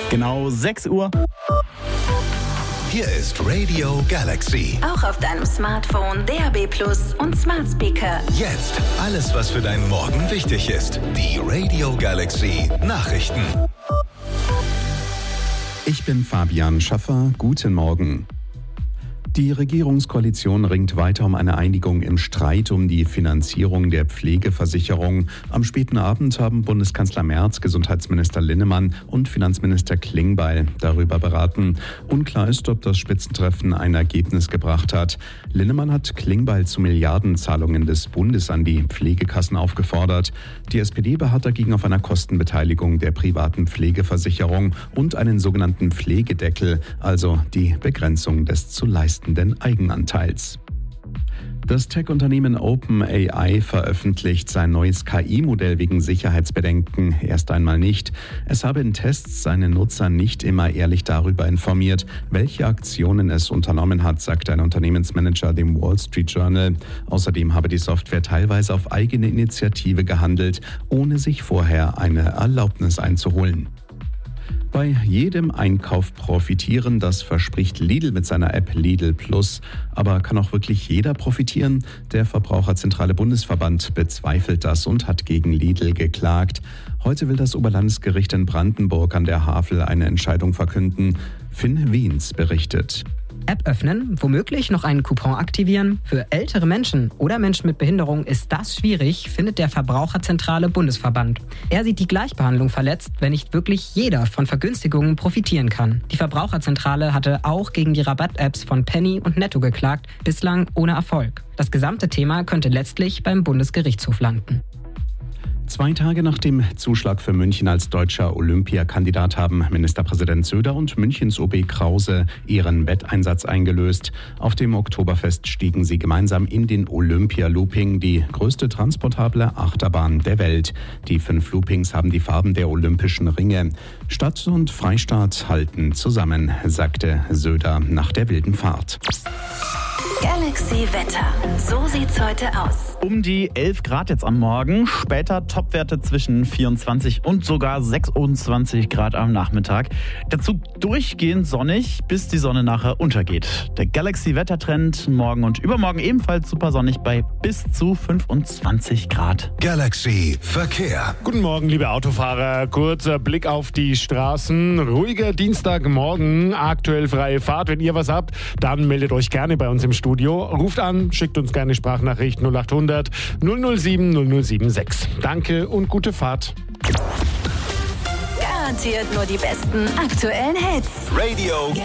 Genau 6 Uhr. Hier ist Radio Galaxy. Auch auf deinem Smartphone, DAB+ und Smart Speaker. Jetzt alles, was für deinen Morgen wichtig ist. Die Radio Galaxy Nachrichten. Ich bin Fabian Schaffer. Guten Morgen. Die Regierungskoalition ringt weiter um eine Einigung im Streit um die Finanzierung der Pflegeversicherung. Am späten Abend haben Bundeskanzler Merz, Gesundheitsminister Linnemann und Finanzminister Klingbeil darüber beraten. Unklar ist, ob das Spitzentreffen ein Ergebnis gebracht hat. Linnemann hat Klingbeil zu Milliardenzahlungen des Bundes an die Pflegekassen aufgefordert. Die SPD beharrt dagegen auf einer Kostenbeteiligung der privaten Pflegeversicherung und einen sogenannten Pflegedeckel, also die Begrenzung des zu leistenden Eigenanteils. Das Tech-Unternehmen OpenAI veröffentlicht sein neues KI-Modell wegen Sicherheitsbedenken erst einmal nicht. Es habe in Tests seine Nutzer nicht immer ehrlich darüber informiert, welche Aktionen es unternommen hat, sagt ein Unternehmensmanager dem Wall Street Journal. Außerdem habe die Software teilweise auf eigene Initiative gehandelt, ohne sich vorher eine Erlaubnis einzuholen. Bei jedem Einkauf profitieren, das verspricht Lidl mit seiner App Lidl Plus. Aber kann auch wirklich jeder profitieren? Der Verbraucherzentrale Bundesverband bezweifelt das und hat gegen Lidl geklagt. Heute will das Oberlandesgericht in Brandenburg an der Havel eine Entscheidung verkünden. Finn Wiens berichtet. App öffnen, womöglich noch einen Coupon aktivieren. Für ältere Menschen oder Menschen mit Behinderung ist das schwierig, findet der Verbraucherzentrale Bundesverband. Er sieht die Gleichbehandlung verletzt, wenn nicht wirklich jeder von Vergünstigungen profitieren kann. Die Verbraucherzentrale hatte auch gegen die Rabatt-Apps von Penny und Netto geklagt, bislang ohne Erfolg. Das gesamte Thema könnte letztlich beim Bundesgerichtshof landen. 2 Tage nach dem Zuschlag für München als deutscher Olympiakandidat haben Ministerpräsident Söder und Münchens OB Krause ihren Wetteinsatz eingelöst. Auf dem Oktoberfest stiegen sie gemeinsam in den Olympia-Looping, die größte transportable Achterbahn der Welt. Die 5 Loopings haben die Farben der Olympischen Ringe. Stadt und Freistaat halten zusammen, sagte Söder nach der wilden Fahrt. Galaxy Wetter. So sieht's heute aus. Um die 11 Grad jetzt am Morgen. Später Topwerte zwischen 24 und sogar 26 Grad am Nachmittag. Dazu durchgehend sonnig, bis die Sonne nachher untergeht. Der Galaxy-Wettertrend morgen und übermorgen ebenfalls super sonnig bei bis zu 25 Grad. Galaxy Verkehr. Guten Morgen, liebe Autofahrer. Kurzer Blick auf die Straßen. Ruhiger Dienstagmorgen. Aktuell freie Fahrt. Wenn ihr was habt, dann meldet euch gerne bei uns im Studio. Ruft an, schickt uns gerne Sprachnachricht 0800 007 0076. Danke und gute Fahrt. Garantiert nur die besten aktuellen Hits. Radio